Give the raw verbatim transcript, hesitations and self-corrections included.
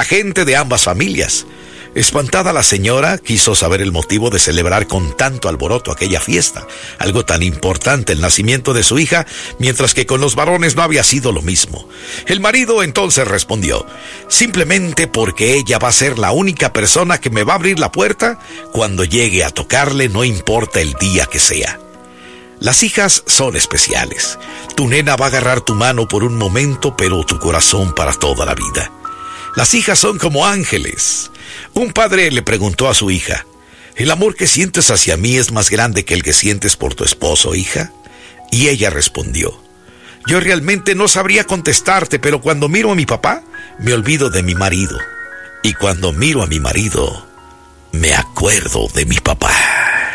la gente de ambas familias. Espantada la señora, quiso saber el motivo de celebrar con tanto alboroto aquella fiesta, algo tan importante, el nacimiento de su hija, mientras que con los varones no había sido lo mismo. El marido entonces respondió: simplemente porque ella va a ser la única persona que me va a abrir la puerta cuando llegue a tocarle, no importa el día que sea. Las hijas son especiales. Tu nena va a agarrar tu mano por un momento, pero tu corazón para toda la vida. Las hijas son como ángeles. Un padre le preguntó a su hija: ¿el amor que sientes hacia mí es más grande que el que sientes por tu esposo, hija? Y ella respondió: yo realmente no sabría contestarte, pero cuando miro a mi papá, me olvido de mi marido. Y cuando miro a mi marido, me acuerdo de mi papá.